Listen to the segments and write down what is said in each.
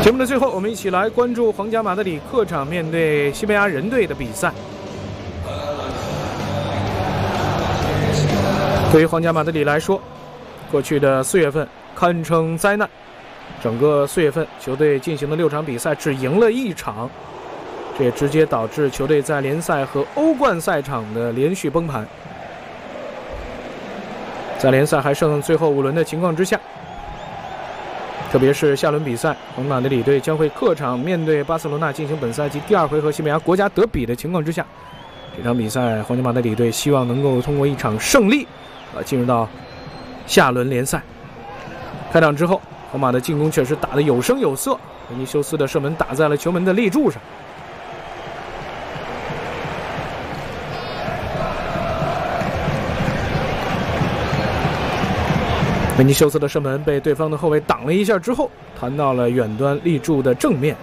节目的最后，我们一起来关注皇家马德里客场面对西班牙人队的比赛。对于皇家马德里来说，过去的4月份堪称灾难，整个4月份球队进行的6场比赛只赢了1场，这也直接导致球队在联赛和欧冠赛场的连续崩盘。在联赛还剩最后5轮的情况之下，特别是下轮比赛，皇马德里队将会客场面对巴塞罗那进行本赛季第2回合西班牙国家德比的情况之下，这场比赛皇家马德里队希望能够通过一场胜利进入到下轮联赛。开场之后，皇马的进攻确实打得有声有色，维尼修斯的射门打在了球门的立柱上。维尼修斯的射门被对方的后卫挡了一下之后，弹到了远端立柱的正面。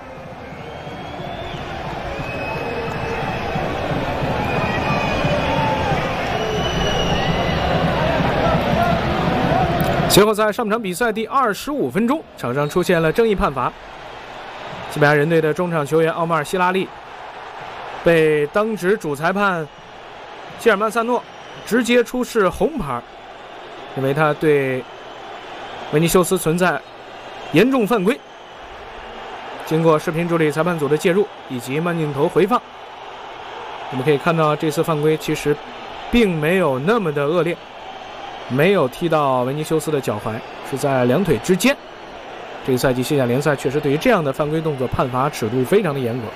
随后在上场比赛第25分钟，场上出现了争议判罚，西班牙人队的中场球员奥马尔·希拉利被当值主裁判希尔曼萨诺直接出示红牌，认为他对维尼修斯存在严重犯规。经过视频助理裁判组的介入以及慢镜头回放，我们可以看到这次犯规其实并没有那么的恶劣，没有踢到维尼修斯的脚踝，是在两腿之间。这个赛季西甲联赛确实对于这样的犯规动作判罚尺度非常的严格，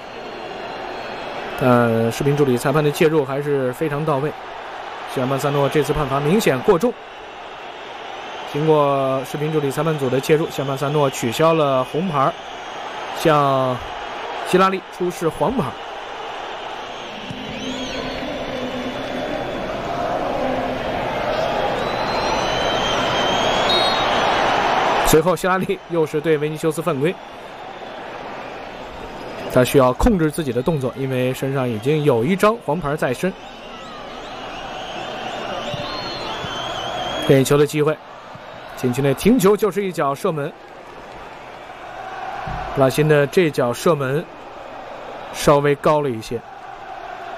但视频助理裁判的介入还是非常到位。希尔曼萨诺这次判罚明显过重，经过视频助理裁判组的介入，希尔曼萨诺取消了红牌，向希拉利出示黄牌。随后希拉利又是对维尼修斯犯规，他需要控制自己的动作，因为身上已经有1张黄牌在身。点球的机会，禁区内停球就是一脚射门，布拉辛的这脚射门稍微高了一些。